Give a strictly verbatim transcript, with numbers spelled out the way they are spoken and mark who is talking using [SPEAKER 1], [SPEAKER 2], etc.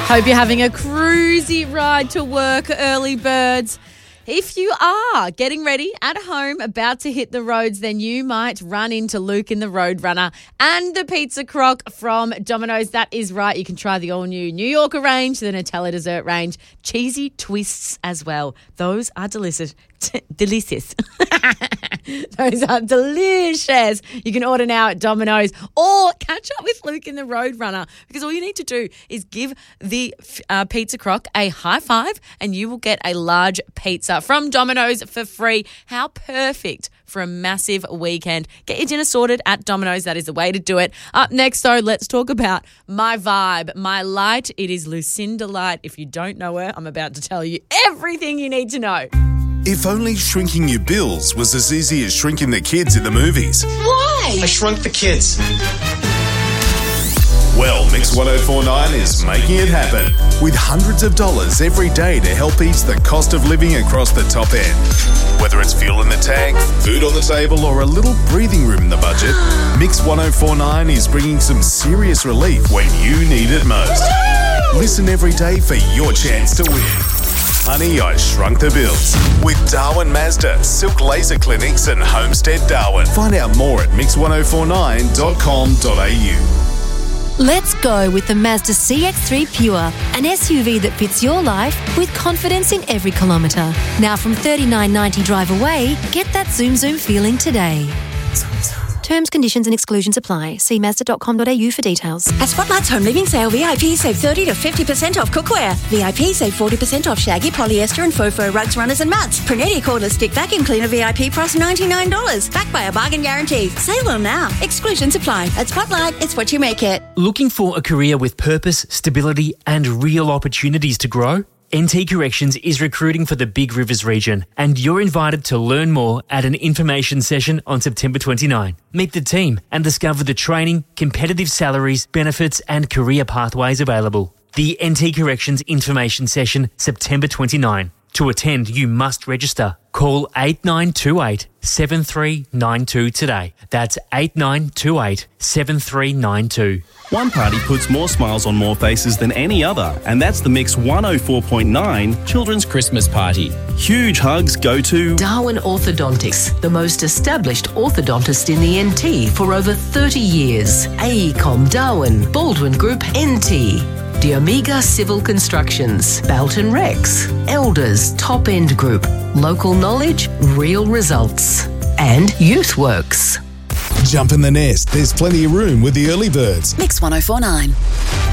[SPEAKER 1] Hope you're having a cruisy ride to work, early birds. If you are getting ready at home, about to hit the roads, then you might run into Luke in the Roadrunner and the Pizza Crock from Domino's. That is right. You can try the all-new New Yorker range, the Nutella dessert range, cheesy twists as well. Those are delicious. delicious. Those are delicious. You can order now at Domino's or catch up with Luke in the Roadrunner, because all you need to do is give the uh, Pizza Crock a high five and you will get a large pizza from Domino's for free. How perfect for a massive weekend. Get your dinner sorted at Domino's. That is the way to do it. Up next, though, let's talk about my vibe, my light. It is Lucinda Light. If you don't know her, I'm about to tell you everything you need to know.
[SPEAKER 2] If only shrinking your bills was as easy as shrinking the kids in the movies.
[SPEAKER 3] Why?
[SPEAKER 4] I shrunk the kids.
[SPEAKER 2] Well, Mix one oh four point nine is making it happen with hundreds of dollars every day to help ease the cost of living across the top end. Whether it's fuel in the tank, food on the table, or a little breathing room in the budget, Mix one oh four point nine is bringing some serious relief when you need it most. Listen every day for your chance to win. Honey, I Shrunk the Bills with Darwin Mazda, Silk Laser Clinics and Homestead Darwin. Find out more at mix one oh four nine dot com dot a u.
[SPEAKER 5] Let's go with the Mazda C X three Pure, an S U V that fits your life with confidence in every kilometre. Now from thirty-nine ninety drive away, get that zoom zoom feeling today. Terms, conditions and exclusions apply. See mazda dot com dot a u for details.
[SPEAKER 3] At Spotlight's Home Living Sale, V I P save thirty to fifty percent off cookware. V I P save forty percent off shaggy, polyester and faux fur rugs, runners and mats. Prunetti cordless stick vacuum cleaner V I P price ninety-nine dollars. Backed by a bargain guarantee. Sale on now. Exclusions apply. At Spotlight, it's what you make it.
[SPEAKER 6] Looking for a career with purpose, stability and real opportunities to grow? N T Corrections is recruiting for the Big Rivers region, and you're invited to learn more at an information session on September twenty-ninth. Meet the team and discover the training, competitive salaries, benefits and career pathways available. The N T Corrections information session, September twenty-ninth. To attend, you must register. Call eight nine two eight, seven three nine two today. That's eight nine two eight, seven three nine two.
[SPEAKER 7] One party puts more smiles on more faces than any other, and that's the Mix one oh four point nine Children's Christmas Party. Huge hugs go to
[SPEAKER 8] Darwin Orthodontics, the most established orthodontist in the N T for over thirty years. A E C O M Darwin, Baldwin Group N T, Diomega Civil Constructions, Belton Rex, Elders Top End Group, Local Knowledge, Real Results, and YouthWorks.
[SPEAKER 2] Jump in the nest. There's plenty of room with the early birds.
[SPEAKER 3] Mix one oh four point nine.